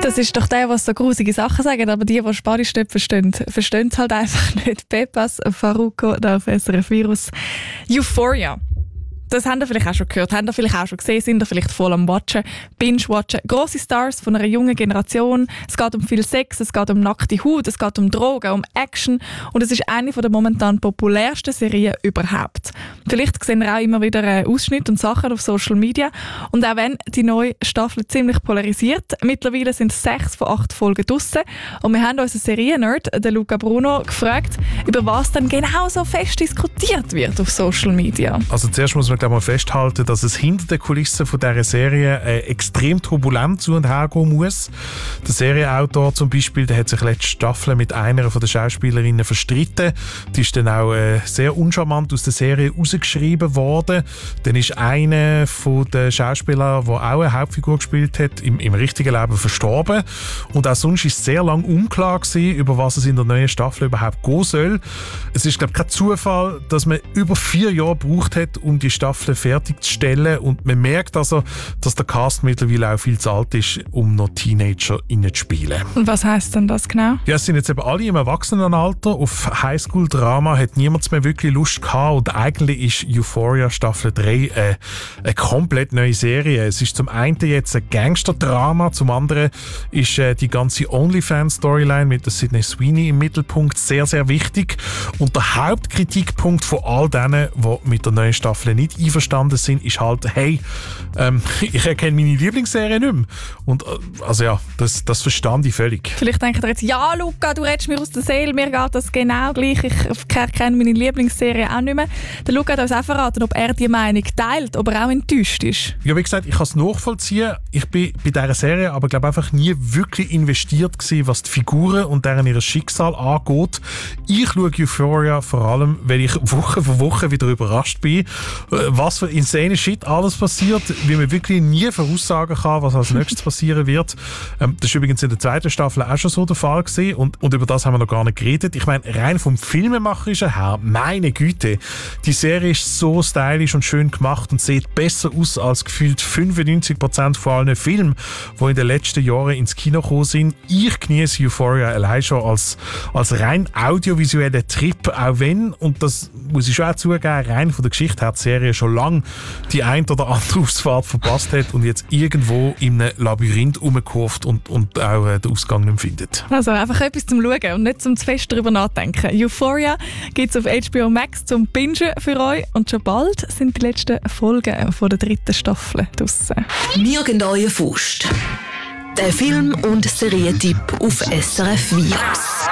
Das ist doch der, was so grusige Sachen sagen, aber die Spanisch nicht verstehen es halt einfach nicht. Pepas Farruko, da auf SRF Virus. Euphoria. Das habt ihr vielleicht auch schon gehört, habt ihr vielleicht auch schon gesehen, sind ihr vielleicht voll am Watchen, Binge-Watchen. Grosse Stars von einer jungen Generation. Es geht um viel Sex, es geht um nackte Haut, es geht um Drogen, um Action. Und es ist eine der momentan populärsten Serien überhaupt. Vielleicht sehen wir auch immer wieder Ausschnitte und Sachen auf Social Media. Und auch wenn die neue Staffel ziemlich polarisiert, mittlerweile sind 6 von 8 Folgen draussen. Und wir haben unseren Serien-Nerd, den Luca Bruno, gefragt, über was dann genau so fest diskutiert wird auf Social Media. Also zuerst muss man mal festhalten, dass es hinter den Kulissen von dieser Serie extrem turbulent zu und her gehen muss. Der Serienautor zum Beispiel, der hat sich letzte Staffel mit einer von den Schauspielerinnen verstritten. Die ist dann auch sehr uncharmant aus der Serie rausgeschrieben worden. Dann ist einer von den Schauspielern, der auch eine Hauptfigur gespielt hat, im richtigen Leben verstorben. Und auch sonst war es sehr lange unklar gewesen, über was es in der neuen Staffel überhaupt gehen soll. Es ist, glaube ich, kein Zufall, dass man über 4 Jahre gebraucht hat, um die Staffel fertigzustellen, und man merkt also, dass der Cast mittlerweile auch viel zu alt ist, um noch Teenager zu spielen. Und was heisst denn das genau? Ja, es sind jetzt eben alle im Erwachsenenalter. Auf Highschool-Drama hat niemand mehr wirklich Lust gehabt, und eigentlich ist Euphoria Staffel 3 eine komplett neue Serie. Es ist zum einen jetzt ein Gangster-Drama, zum anderen ist die ganze OnlyFans-Storyline mit der Sydney Sweeney im Mittelpunkt sehr, sehr wichtig. Und der Hauptkritikpunkt von all denen, die mit der neuen Staffel nicht einverstanden sind, ist halt, hey, ich erkenne meine Lieblingsserie nicht mehr. Und also ja, das verstand ich völlig. Vielleicht denkt ihr jetzt, ja Luca, du redest mir aus der Seele, mir geht das genau gleich, ich kenne meine Lieblingsserie auch nicht mehr. Der Luca hat uns auch verraten, ob er die Meinung teilt, ob er auch enttäuscht ist. Ja, wie gesagt, ich kann es nachvollziehen. Ich bin bei dieser Serie aber glaube einfach nie wirklich investiert gewesen, was die Figuren und deren ihr Schicksal angeht. Ich schaue Euphoria vor allem, weil ich Woche für Woche wieder überrascht bin, was für insane Shit alles passiert, wie man wirklich nie voraussagen kann, was als nächstes passieren wird. Das ist übrigens in der zweiten Staffel auch schon so der Fall gewesen, und über das haben wir noch gar nicht geredet. Ich meine, rein vom Filmemacherischen her, meine Güte, die Serie ist so stylisch und schön gemacht und sieht besser aus als gefühlt 95% von allen Filmen, die in den letzten Jahren ins Kino gekommen sind. Ich genieße Euphoria allein schon als rein audiovisueller Trip, auch wenn, und das muss ich schon auch zugeben, rein von der Geschichte her die Serie schon lange die ein oder andere Ausfahrt verpasst hat und jetzt irgendwo in einem Labyrinth rumkurft und auch den Ausgang nicht mehr findet. Also einfach etwas zum Schauen und nicht zum zu fest darüber nachdenken. Euphoria gibt es auf HBO Max zum Bingen für euch, und schon bald sind die letzten Folgen von der 3. Staffel draussen. Nirgend Faust. Der Film- und Serientipp auf SRF Virus.